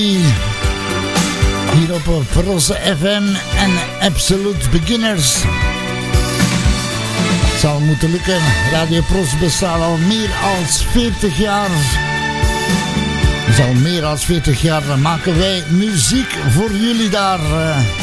Hier op Rosse FM en Absolute Beginners. Het zal moeten lukken. Radio Pros bestaat al meer dan 40 jaar. Dus al meer dan 40 jaar maken wij muziek voor jullie daar.